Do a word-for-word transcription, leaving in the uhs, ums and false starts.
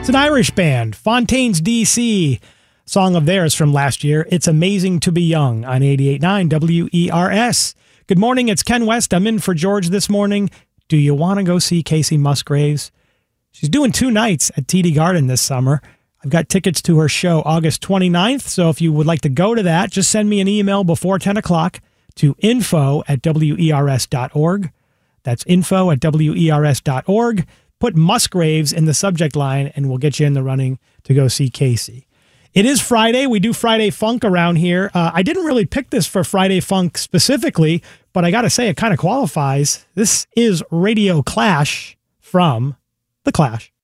It's an Irish band, Fontaines D C. Song of theirs from last year, It's Amazing to Be Young, on eighty-eight point nine W E R S. Good morning, it's Ken West. I'm in for George this morning. Do you want to go see Casey Musgraves? She's doing two nights at T D Garden this summer. I've got tickets to her show August twenty-ninth, so if you would like to go to that, just send me an email before ten o'clock to info at W E R S dot org. That's info at W E R S dot org. Put Musgraves in the subject line, and we'll get you in the running to go see Casey. It is Friday. We do Friday Funk around here. Uh, I didn't really pick this for Friday Funk specifically, but I got to say it kind of qualifies. This is Radio Clash from The Clash.